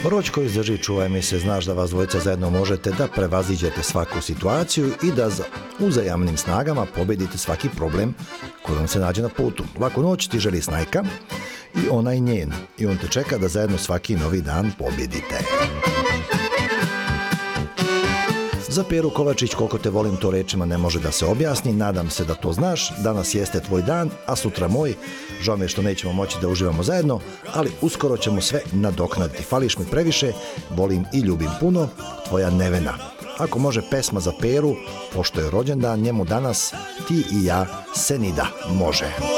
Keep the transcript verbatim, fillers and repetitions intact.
Roć koji izdrži čuvaj mi se, znaš da vas dvojica zajedno možete da prevaziđete svaku situaciju i da za uzajamnim snagama pobedite svaki problem koji vam se nađe na putu. Laku noć ti želi Snajka i ona i njen. I on te čeka da zajedno svaki novi dan pobjedite. Za Peru Kovačić, koliko te volim, to rečima ne može da se objasni, nadam se da to znaš, danas jeste tvoj dan, a sutra moj, žao mi je što nećemo moći da uživamo zajedno, ali uskoro ćemo sve nadoknaditi, fališ mi previše, volim i ljubim puno, tvoja Nevena. Ako može pesma za Peru, pošto je rođendan njemu danas, ti i ja, Senida, može.